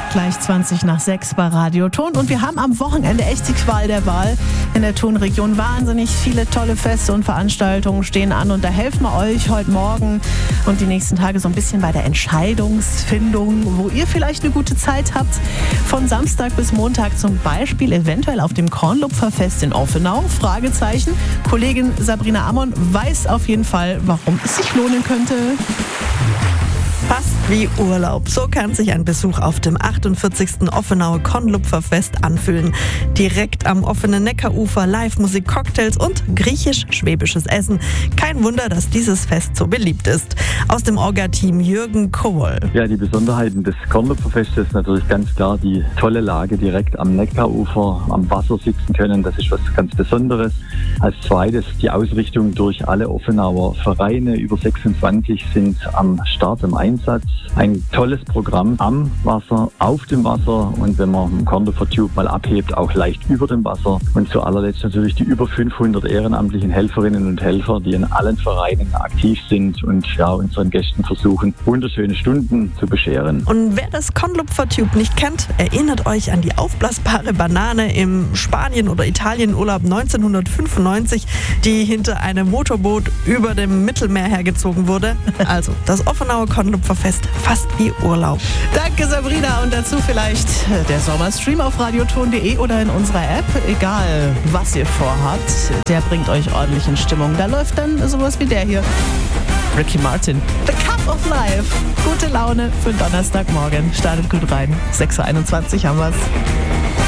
Gleich 20 nach 6 bei Radio Ton. Und wir haben am Wochenende echt die Qual der Wahl in der Tonregion. Wahnsinnig viele tolle Feste und Veranstaltungen stehen an. Und da helfen wir euch heute Morgen und die nächsten Tage so ein bisschen bei der Entscheidungsfindung, wo ihr vielleicht eine gute Zeit habt. Von Samstag bis Montag zum Beispiel eventuell auf dem Kornlupferfest in Offenau. Fragezeichen. Kollegin Sabrina Amon weiß auf jeden Fall, warum es sich lohnen könnte. Fast wie Urlaub. So kann sich ein Besuch auf dem 48. Offenauer Kornlupferfest anfühlen. Direkt am offenen Neckarufer, Live-Musik, Cocktails und griechisch-schwäbisches Essen. Kein Wunder, dass dieses Fest so beliebt ist. Aus dem Orga-Team Jürgen Kowoll. Ja, die Besonderheiten des Kornlupferfestes ist natürlich ganz klar die tolle Lage direkt am Neckarufer, am Wasser sitzen können. Das ist was ganz Besonderes. Als zweites die Ausrichtung durch alle Offenauer Vereine. Über 26 sind am Start im Einsatz. Ein tolles Programm am Wasser, auf dem Wasser und wenn man im Kornlupfer Tube mal abhebt, auch leicht über dem Wasser. Und zu allerletzt natürlich die über 500 ehrenamtlichen Helferinnen und Helfer, die in allen Vereinen aktiv sind und ja, unseren Gästen versuchen, wunderschöne Stunden zu bescheren. Und wer das Kornlupfer Tube nicht kennt, erinnert euch an die aufblasbare Banane im Spanien- oder Italienurlaub 1995, die hinter einem Motorboot über dem Mittelmeer hergezogen wurde. Also das Offenauer Kornlupferfest fast wie Urlaub. Danke Sabrina und dazu vielleicht der Sommerstream auf radioton.de oder in unserer App. Egal was ihr vorhabt, der bringt euch ordentlich in Stimmung. Da läuft dann sowas wie der hier. Ricky Martin. The Cup of Life. Gute Laune für Donnerstagmorgen. Startet gut rein. 6.21 Uhr haben wir's.